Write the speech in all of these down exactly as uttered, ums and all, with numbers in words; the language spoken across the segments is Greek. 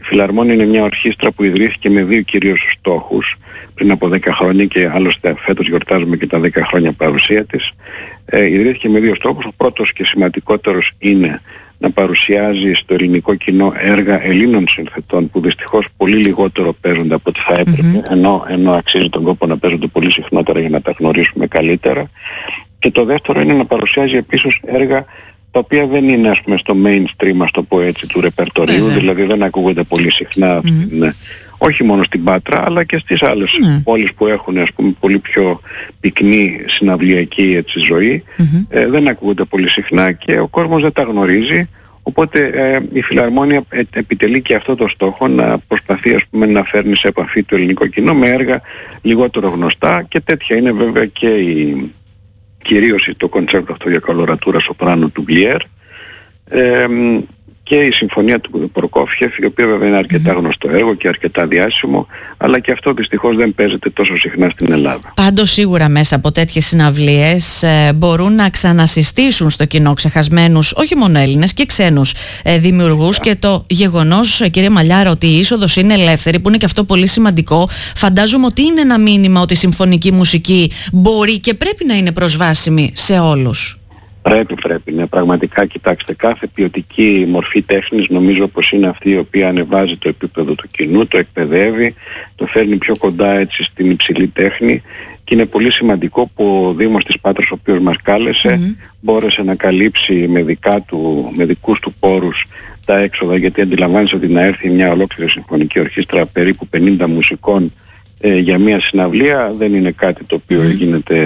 Φιλαρμόνια είναι μια ορχήστρα που ιδρύθηκε με δύο κυρίως στόχους πριν από δέκα χρόνια και άλλωστε φέτος γιορτάζουμε και τα δέκα χρόνια παρουσία της. Ε, ιδρύθηκε με δύο στόχους. Ο πρώτος και σημαντικότερος είναι να παρουσιάζει στο ελληνικό κοινό έργα Ελλήνων συνθετών που δυστυχώς πολύ λιγότερο παίζονται από ό,τι θα έπρεπε, mm-hmm. ενώ, ενώ αξίζει τον κόπο να παίζονται πολύ συχνότερα για να τα γνωρίσουμε καλύτερα. Και το δεύτερο είναι να παρουσιάζει επίσης έργα τα οποία δεν είναι, ας πούμε, στο mainstream, ας το πω έτσι, του ρεπερτορίου, mm-hmm. δηλαδή δεν ακούγονται πολύ συχνά, mm-hmm. στην, όχι μόνο στην Πάτρα αλλά και στις άλλες mm-hmm. πόλεις που έχουν, ας πούμε, πολύ πιο πυκνή συναυλιακή έτσι, ζωή, mm-hmm. ε, δεν ακούγονται πολύ συχνά και ο κόσμος δεν τα γνωρίζει. Οπότε ε, η Φιλαρμόνια ε, επιτελεί και αυτό το στόχο, να προσπαθεί, ας πούμε, να φέρνει σε επαφή το ελληνικό κοινό με έργα λιγότερο γνωστά, και τέτοια είναι βέβαια και η, κυρίως το κοντσέρτο αυτό για καλορατούρα σοπράνο του Γκλιέρ, ε, και η συμφωνία του Προκόφιεφ, η οποία βέβαια είναι αρκετά mm-hmm. γνωστό έργο και αρκετά διάσημο, αλλά και αυτό δυστυχώς δεν παίζεται τόσο συχνά στην Ελλάδα. Πάντως σίγουρα μέσα από τέτοιες συναυλίες ε, μπορούν να ξανασυστήσουν στο κοινό ξεχασμένους όχι μόνο Έλληνες και ξένους ε, δημιουργούς, yeah. και το γεγονός, κύριε Μαλιάρα, ότι η είσοδος είναι ελεύθερη, που είναι και αυτό πολύ σημαντικό, φαντάζομαι ότι είναι ένα μήνυμα ότι η συμφωνική μουσική μπορεί και πρέπει να είναι προσβάσιμη σε όλους. Πρέπει, πρέπει. Ναι, πραγματικά, κοιτάξτε, κάθε ποιοτική μορφή τέχνης νομίζω πως είναι αυτή η οποία ανεβάζει το επίπεδο του κοινού, το εκπαιδεύει, το φέρνει πιο κοντά έτσι στην υψηλή τέχνη, και είναι πολύ σημαντικό που ο Δήμος της Πάτρας, ο οποίος μας κάλεσε, mm-hmm. μπόρεσε να καλύψει με, δικά του, με δικούς του πόρους τα έξοδα, γιατί αντιλαμβάνεσαι ότι να έρθει μια ολόκληρη συμφωνική ορχήστρα περίπου πενήντα μουσικών ε, για μια συναυλία δεν είναι κάτι το οποίο mm. γίνεται,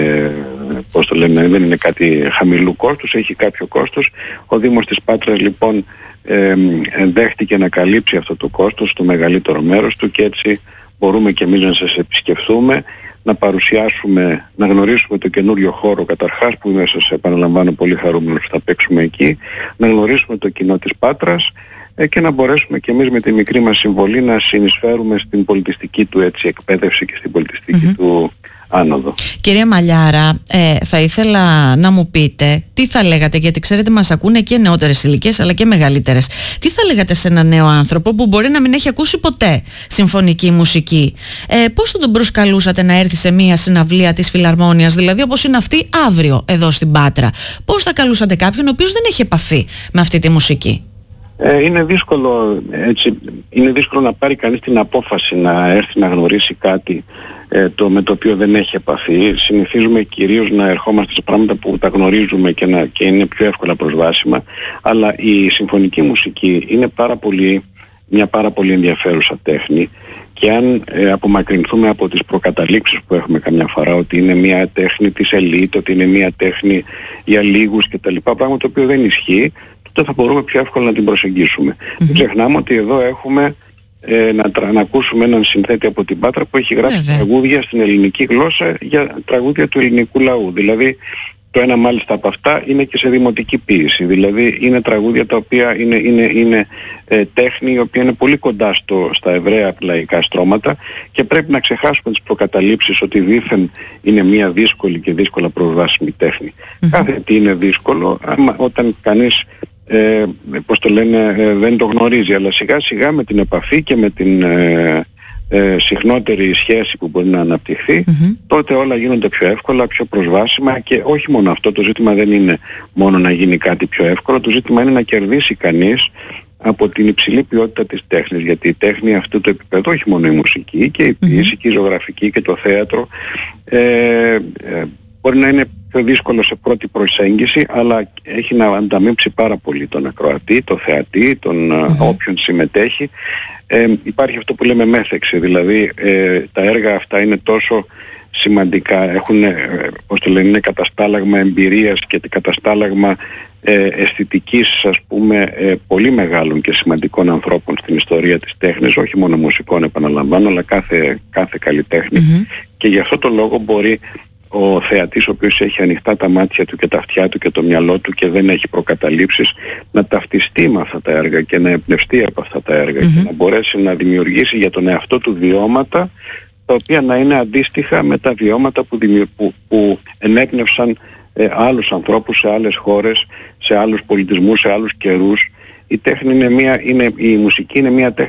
πώς το λένε, δεν είναι κάτι χαμηλού κόστους, έχει κάποιο κόστος. Ο Δήμος της Πάτρας λοιπόν ε, δέχτηκε να καλύψει αυτό το κόστος, το μεγαλύτερο μέρος του, και έτσι μπορούμε και εμείς να σας επισκεφθούμε, να παρουσιάσουμε, να γνωρίσουμε το καινούριο χώρο καταρχάς, που είμαι, σας επαναλαμβάνω, πολύ χαρούμενος που θα παίξουμε εκεί, να γνωρίσουμε το κοινό της Πάτρας ε, και να μπορέσουμε και εμείς με τη μικρή μας συμβολή να συνεισφέρουμε στην πολιτιστική του έτσι εκπαίδευση και στην πολιτιστική mm-hmm. του άνοδο. Κυρία Μαλιάρα, ε, θα ήθελα να μου πείτε τι θα λέγατε, γιατί ξέρετε μας ακούνε και νεότερες ηλικίες αλλά και μεγαλύτερες. Τι θα λέγατε σε έναν νέο άνθρωπο που μπορεί να μην έχει ακούσει ποτέ συμφωνική μουσική? Ε, πώς θα τον προσκαλούσατε να έρθει σε μία συναυλία της Φιλαρμόνιας, δηλαδή όπως είναι αυτή αύριο εδώ στην Πάτρα? Πώς θα καλούσατε κάποιον ο οποίος δεν έχει επαφή με αυτή τη μουσική? Ε, είναι δύσκολο, έτσι, είναι δύσκολο να πάρει κανείς την απόφαση να έρθει να γνωρίσει κάτι ε, το, με το οποίο δεν έχει επαφή. Συνηθίζουμε κυρίως να ερχόμαστε σε πράγματα που τα γνωρίζουμε και, να, και είναι πιο εύκολα προσβάσιμα, αλλά η συμφωνική μουσική είναι πάρα πολύ, μια πάρα πολύ ενδιαφέρουσα τέχνη, και αν ε, απομακρυνθούμε από τις προκαταλήψεις που έχουμε καμιά φορά ότι είναι μια τέχνη της ελίτ, ότι είναι μια τέχνη για λίγους κτλ., πράγμα το οποίο δεν ισχύει, τότε θα μπορούμε πιο εύκολα να την προσεγγίσουμε. Mm-hmm. Δεν ξεχνάμε ότι εδώ έχουμε ε, να, τρα, να ακούσουμε έναν συνθέτη από την Πάτρα που έχει γράψει yeah, τραγούδια στην ελληνική γλώσσα για τραγούδια του ελληνικού λαού. Δηλαδή το ένα μάλιστα από αυτά είναι και σε δημοτική ποίηση. Δηλαδή είναι τραγούδια τα οποία είναι, είναι, είναι ε, τέχνη η οποία είναι πολύ κοντά στο, στα ευραία λαϊκά στρώματα, και πρέπει να ξεχάσουμε τις προκαταλήψεις ότι δήθεν είναι μια δύσκολη και δύσκολα προσβάσιμη τέχνη. Mm-hmm. Κάθε τι είναι δύσκολο άμα, όταν κανείς ε, πώς το λένε, ε, δεν το γνωρίζει, αλλά σιγά σιγά με την επαφή και με την ε, ε, συχνότερη σχέση που μπορεί να αναπτυχθεί, mm-hmm. τότε όλα γίνονται πιο εύκολα, πιο προσβάσιμα, και όχι μόνο αυτό, το ζήτημα δεν είναι μόνο να γίνει κάτι πιο εύκολο, το ζήτημα είναι να κερδίσει κανείς από την υψηλή ποιότητα της τέχνης, γιατί η τέχνη αυτού του επίπεδου, όχι μόνο η μουσική, και η ποιήση mm-hmm. και η ζωγραφική και το θέατρο, ε, ε, μπορεί να είναι πιο δύσκολο σε πρώτη προσέγγιση, αλλά έχει να ανταμείψει πάρα πολύ τον ακροατή, τον θεατή, τον mm-hmm. όποιον συμμετέχει. Ε, υπάρχει αυτό που λέμε μέθεξη, δηλαδή ε, τα έργα αυτά είναι τόσο σημαντικά, έχουν, ε, πώς το λένε, είναι καταστάλαγμα εμπειρίας και καταστάλαγμα ε, αισθητικής, ας πούμε, ε, πολύ μεγάλων και σημαντικών ανθρώπων στην ιστορία της τέχνης, όχι μόνο μουσικών, επαναλαμβάνω, αλλά κάθε, κάθε καλλιτέχνη. Mm-hmm. Και γι' αυτό το λόγο μπορεί ο θεατής, ο οποίος έχει ανοιχτά τα μάτια του και τα αυτιά του και το μυαλό του και δεν έχει προκαταλήψεις, να ταυτιστεί με αυτά τα έργα και να εμπνευστεί από αυτά τα έργα mm-hmm. και να μπορέσει να δημιουργήσει για τον εαυτό του βιώματα τα οποία να είναι αντίστοιχα με τα βιώματα που, δημιου... που, που ενέπνευσαν ε, άλλους ανθρώπους σε άλλες χώρες, σε άλλους πολιτισμούς, σε άλλους καιρούς. Η τέχνη είναι μια, είναι, η μουσική είναι μια τέχνη